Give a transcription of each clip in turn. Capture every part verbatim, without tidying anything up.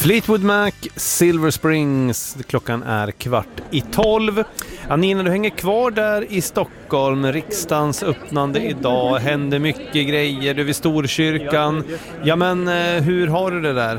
Fleetwood Mac, Silver Springs. Klockan är kvart i tolv. Anina, du hänger kvar där i Stockholm. Riksdagens öppnande idag. Händer mycket grejer. Du är vid Storkyrkan. Ja, men hur har du det där?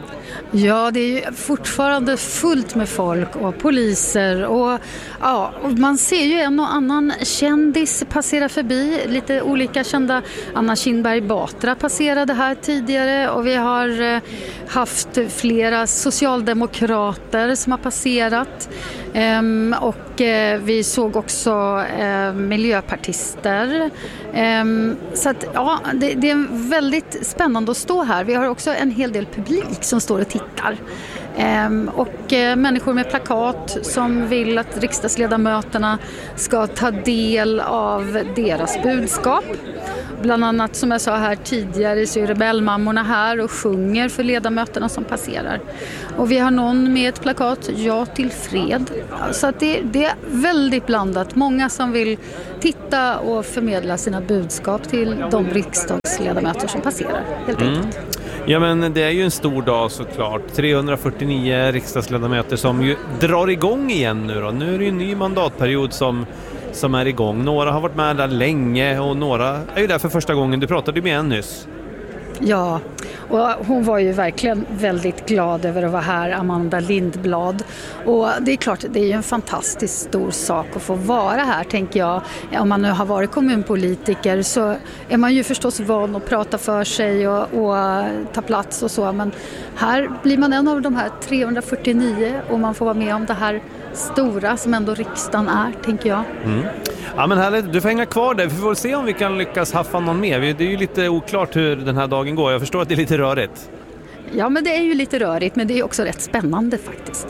Ja, det är ju fortfarande fullt med folk och poliser och, ja, och man ser ju en och annan kändis passera förbi. Lite olika kända. Anna Kinberg Batra passerade här tidigare och vi har haft flera socialdemokrater som har passerat. Um, och uh, vi såg också uh, miljöpartister. Um, så att, ja, det, det är väldigt spännande att stå här. Vi har också en hel del publik som står och tittar. Um, och uh, människor med plakat som vill att riksdagsledamöterna ska ta del av deras budskap. Bland annat, som jag sa här tidigare, så är rebellmammorna här och sjunger för ledamöterna som passerar. Och vi har någon med ett plakat, ja till fred. Så att det, det är väldigt blandat. Många som vill titta och förmedla sina budskap till de riksdagsledamöter som passerar, helt mm. enkelt. Ja, men det är ju en stor dag såklart. trehundrafyrtionio riksdagsledamöter som ju drar igång igen nu då. Nu är det ju en ny mandatperiod som... som är igång. Några har varit med där länge och några är ju där för första gången. Du pratade ju med en nyss. Ja, och hon var ju verkligen väldigt glad över att vara här, Amanda Lindblad. Och det är klart, det är ju en fantastiskt stor sak att få vara här, tänker jag. Om man nu har varit kommunpolitiker så är man ju förstås van att prata för sig och, och ta plats och så. Men här blir man en av de här trehundrafyrtionio och man får vara med om det här stora som ändå riksdagen är, tänker jag. Mm. Ja, men härligt. Du får hänga kvar där. Vi får se om vi kan lyckas haffa någon mer. Det är ju lite oklart hur den här dagen går. Jag förstår att det är lite rörigt. Ja, men det är ju lite rörigt, men det är också rätt spännande faktiskt.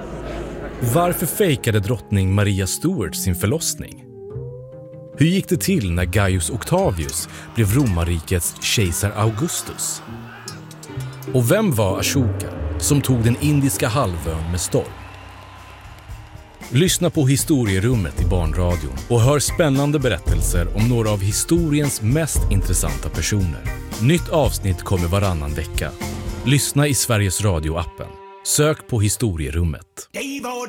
Varför fejkade drottning Maria Stuart sin förlossning? Hur gick det till när Gaius Octavius blev romarrikets kejsar Augustus? Och vem var Ashoka som tog den indiska halvön med storm? Lyssna på Historierummet i Barnradion och hör spännande berättelser om några av historiens mest intressanta personer. Nytt avsnitt kommer varannan vecka. Lyssna i Sveriges Radio-appen. Sök på Historierummet.